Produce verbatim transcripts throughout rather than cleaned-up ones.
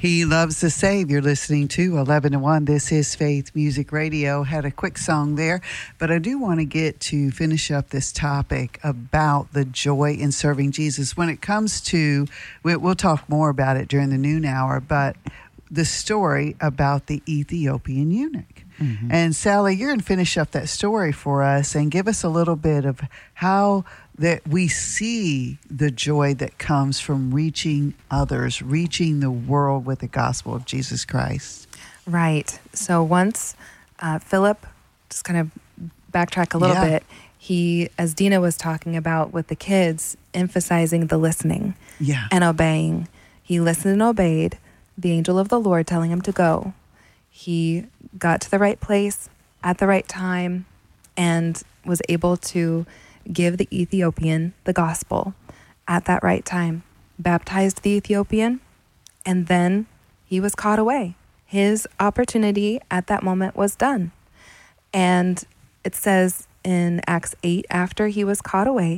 He loves to save. You're listening to eleven to one. This is Faith Music Radio. Had a quick song there, but I do want to get to finish up this topic about the joy in serving Jesus. When it comes to, we'll talk more about it during the noon hour, but the story about the Ethiopian eunuch. Mm-hmm. And Sally, you're going to finish up that story for us and give us a little bit of how that we see the joy that comes from reaching others, reaching the world with the gospel of Jesus Christ. Right. So once uh, Philip, just kind of backtrack a little Yeah. bit, he, as Dina was talking about with the kids, emphasizing the listening Yeah. and obeying. He listened and obeyed the angel of the Lord telling him to go. He got to the right place at the right time and was able to give the Ethiopian the gospel at that right time, baptized the Ethiopian, and then he was caught away. His opportunity at that moment was done. And it says in Acts eight, after he was caught away,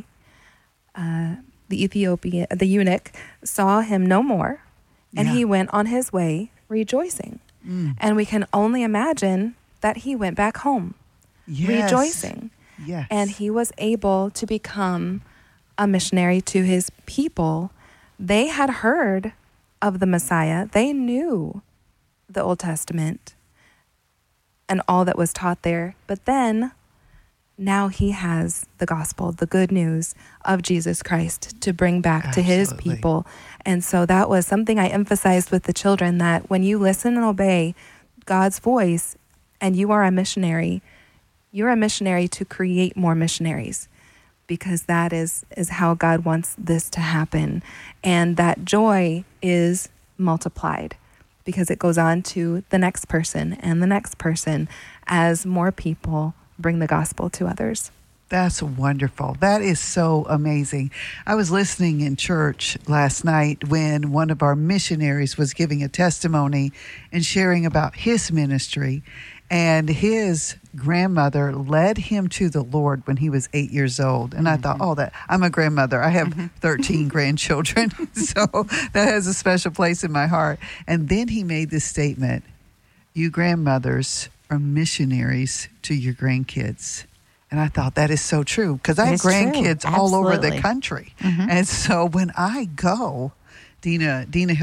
uh, the Ethiopian, the eunuch saw him no more, and Yeah. he went on his way rejoicing. Mm. And we can only imagine that he went back home Yes. rejoicing. Yes. And he was able to become a missionary to his people. They had heard of the Messiah. They knew the Old Testament and all that was taught there. But then now he has the gospel, the good news of Jesus Christ to bring back to his Absolutely. people. And so that was something I emphasized with the children, that when you listen and obey God's voice and you are a missionary, you're a missionary to create more missionaries, because that is, is how God wants this to happen. And that joy is multiplied because it goes on to the next person and the next person as more people bring the gospel to others. That's wonderful. That is so amazing. I was listening in church last night when one of our missionaries was giving a testimony and sharing about his ministry. And his grandmother led him to the Lord when he was eight years old. And I thought, oh, that I'm a grandmother. I have Mm-hmm. thirteen grandchildren. So that has a special place in my heart. And then he made this statement: you grandmothers are missionaries to your grandkids. And I thought that is so true, because I have It's true. grandkids all over the Absolutely. country. Mhm. And so when I go, Dina, Dina